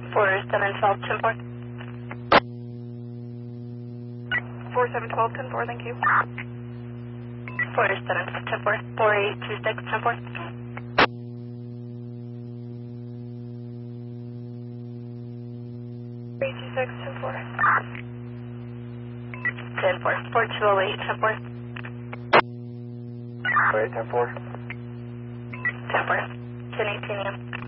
4712, 10-4. 4712, 10-4, thank you. 4712, 10-4. 4826, 10-4. 826, 10-4. 10-4. 4208, 10-4. 10-4. 10-4. 1018 AM.